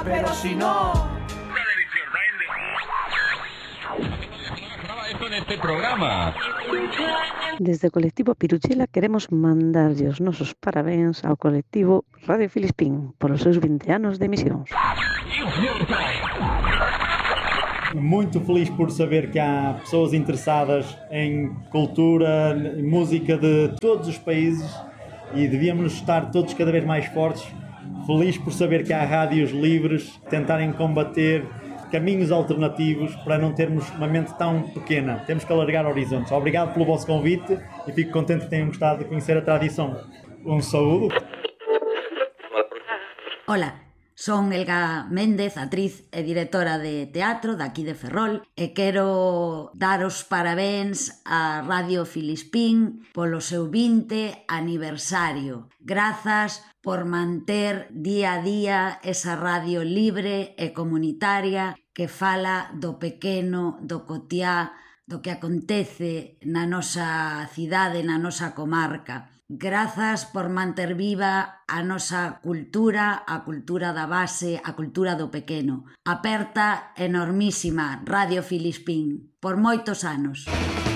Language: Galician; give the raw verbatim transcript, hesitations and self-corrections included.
pero si no... En este programa. Desde o colectivo Piruchela queremos mandarlle os nosos parabéns ao colectivo Radio Filispín polos seus vinte anos de emisións. Muito feliz por saber que há pessoas interessadas em cultura, em música de todos os países e devíamos estar todos cada vez mais fortes. Feliz por saber que há rádios livres tentarem combater caminhos alternativos para não termos uma mente tão pequena. Temos que alargar horizontes. Obrigado pelo vosso convite e fico contente que tenham gostado de conhecer a tradição. Um saúdo. Hola, son Elga Méndez, actriz e directora de teatro daqui de Ferrol e quero dar os parabéns a Radio Filispín polo seu vinte aniversario. Grazas por manter día a día esa radio libre e comunitaria que fala do pequeno, do cotiá, do que acontece na nosa cidade, na nosa comarca. Grazas por manter viva a nosa cultura, a cultura da base, a cultura do pequeno. Aperta enormísima Radio Filispín, por moitos anos.